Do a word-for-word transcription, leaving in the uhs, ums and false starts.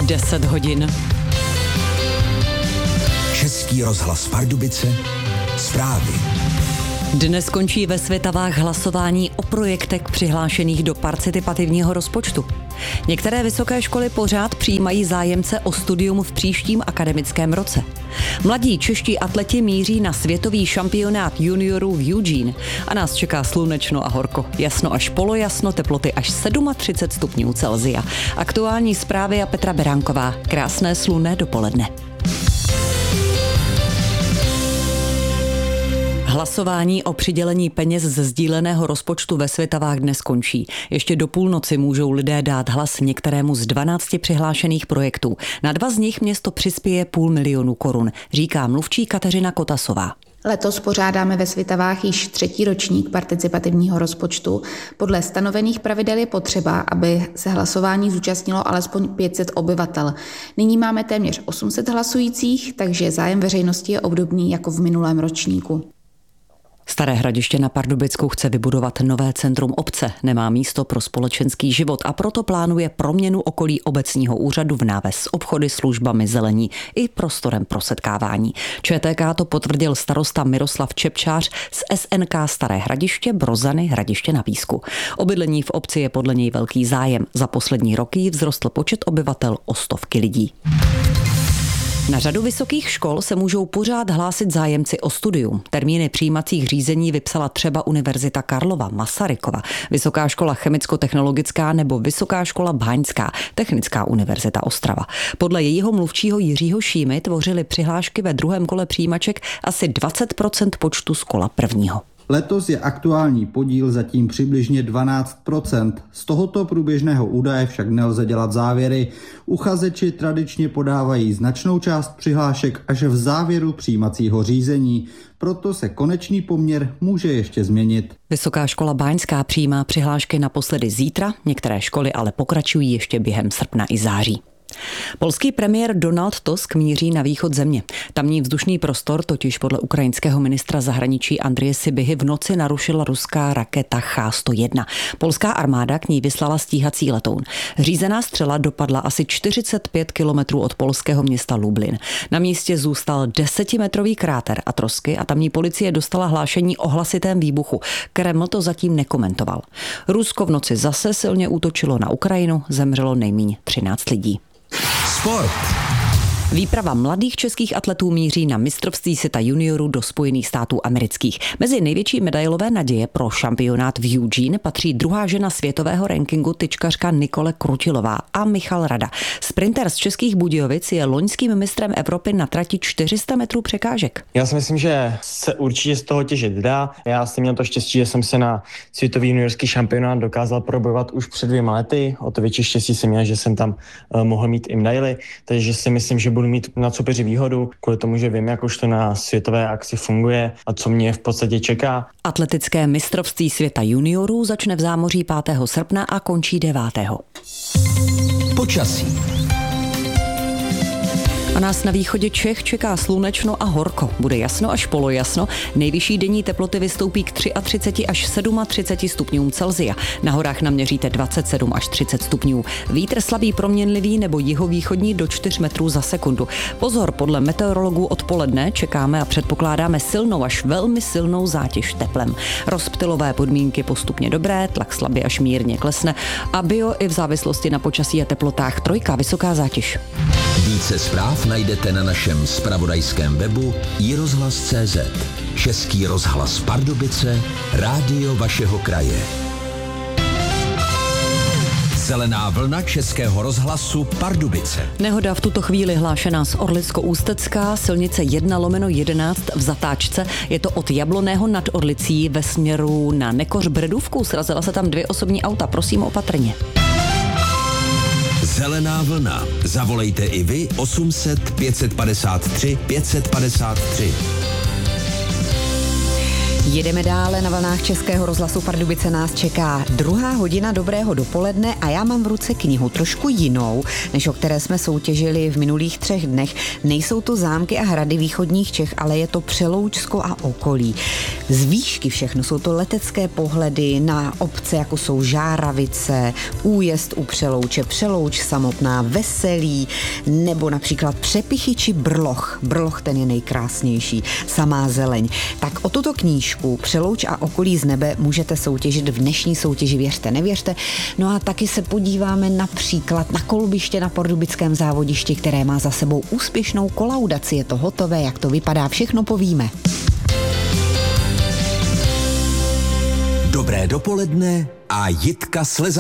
deset hodin. Český rozhlas Pardubice, zprávy. Dnes končí ve Svitavách hlasování o projektech přihlášených do participativního rozpočtu. Některé vysoké školy pořád přijímají zájemce o studium v příštím akademickém roce. Mladí čeští atleti míří na světový šampionát juniorů v Eugene a nás čeká slunečno a horko. Jasno až polojasno, teploty až třicet sedm stupňů Celsia. Aktuální zprávy a Petra Beránková. Krásné slunné dopoledne. Hlasování o přidělení peněz ze sdíleného rozpočtu ve Svitavách dnes končí. Ještě do půlnoci můžou lidé dát hlas některému z dvanácti přihlášených projektů. Na dva z nich město přispěje půl milionu korun, říká mluvčí Kateřina Kotasová. Letos pořádáme ve Svitavách již třetí ročník participativního rozpočtu. Podle stanovených pravidel je potřeba, aby se hlasování zúčastnilo alespoň pět set obyvatel. Nyní máme téměř osm set hlasujících, takže zájem veřejnosti je obdobný jako v minulém ročníku. Staré Hradiště na Pardubicku chce vybudovat nové centrum obce. Nemá místo pro společenský život a proto plánuje proměnu okolí obecního úřadu v náves s obchody, službami, zelení i prostorem pro setkávání. ČTK to potvrdil starosta Miroslav Čepčář z S N K Staré Hradiště, Brozany, Hradiště na Písku. O bydlení v obci je podle něj velký zájem. Za poslední roky vzrostl počet obyvatel o stovky lidí. Na řadu vysokých škol se můžou pořád hlásit zájemci o studium. Termíny přijímacích řízení vypsala třeba Univerzita Karlova, Masarykova, Vysoká škola chemicko-technologická nebo Vysoká škola Báňská, Technická univerzita Ostrava. Podle jejího mluvčího Jiřího Šímy tvořily přihlášky ve druhém kole přijímaček asi dvacet procent počtu z kola prvního. Letos je aktuální podíl zatím přibližně dvanáct procent. Z tohoto průběžného údaje však nelze dělat závěry. Uchazeči tradičně podávají značnou část přihlášek až v závěru přijímacího řízení. Proto se konečný poměr může ještě změnit. Vysoká škola Báňská přijímá přihlášky naposledy zítra, některé školy ale pokračují ještě během srpna i září. Polský premiér Donald Tusk míří na východ země. Tamní vzdušný prostor totiž podle ukrajinského ministra zahraničí Andreje Sybihy v noci narušila ruská raketa Ch sto jedna. Polská armáda k ní vyslala stíhací letoun. Řízená střela dopadla asi čtyřicet pět kilometrů od polského města Lublin. Na místě zůstal desetimetrový kráter a trosky a tamní policie dostala hlášení o hlasitém výbuchu. Kreml to zatím nekomentoval. Rusko v noci zase silně útočilo na Ukrajinu, zemřelo nejméně třináct lidí. Sport. Výprava mladých českých atletů míří na mistrovství světa juniorů do Spojených států amerických. Mezi největší medailové naděje pro šampionát v Eugene patří druhá žena světového rankingu tyčkařka Nikole Krutilová a Michal Rada. Sprinter z Českých Budějovic je loňským mistrem Evropy na trati čtyři sta metrů překážek. Já si myslím, že se určitě z toho těžit dá. Já jsem měl to štěstí, že jsem se na světový juniorský šampionát dokázal probojovat už před dvěma lety. O to větší štěstí jsem měl, že jsem tam uh, mohl mít i medaily, takže si myslím, že budu mít na soupeři výhodu, kvůli tomu, že vím, jak už to na světové akci funguje a co mě v podstatě čeká. Atletické mistrovství světa juniorů začne v zámoří pátého srpna a končí devátého Počasí. A nás na východě Čech čeká slunečno a horko. Bude jasno až polojasno. Nejvyšší denní teploty vystoupí k třiceti třemi až třiceti sedmi stupňům Celsia. Na horách naměříte dvacet sedm až třicet stupňů. Vítr slabý proměnlivý nebo jihovýchodní do čtyř metrů za sekundu. Pozor, podle meteorologů odpoledne čekáme a předpokládáme silnou až velmi silnou zátěž teplem. Rozptylové podmínky postupně dobré, tlak slabě až mírně klesne a bio i v závislosti na počasí a teplotách trojka vysoká zátěž. Více zpráv najdete na našem zpravodajském webu i rozhlas tečka cé zet. Český rozhlas Pardubice, rádio vašeho kraje. Zelená vlna Českého rozhlasu Pardubice. Nehoda v tuto chvíli hlášená z Orlicko-Ústecká, silnice jedna lomeno jedenáct v zatáčce. Je to od Jabloného nad Orlicí ve směru na Nekoř-Brdůvku. Srazila se tam dvě osobní auta, prosím opatrně. Zelená vlna. Zavolejte i vy osm set pět set padesát tři pět set padesát tři. Jedeme dále na vlnách Českého rozhlasu Pardubice, nás čeká druhá hodina dobrého dopoledne a já mám v ruce knihu trošku jinou, než o které jsme soutěžili v minulých třech dnech. Nejsou to zámky a hrady východních Čech, ale je to Přeloučsko a okolí. Z výšky všechno, jsou to letecké pohledy na obce, jako jsou Žáravice, Újezd u Přelouče, Přelouč samotná, Veselí, nebo například Přepichy či Brloch. Brloch, ten je nejkrásnější, samá zeleň. Tak o tuto knížku Přelouč a okolí z nebe můžete soutěžit v dnešní soutěži Věřte, nevěřte. No a taky se podíváme například na kolbiště na pardubickém závodišti, které má za sebou úspěšnou kolaudaci. Je to hotové, jak to vypadá, všechno povíme. Dobré dopoledne a Jitka Sleza.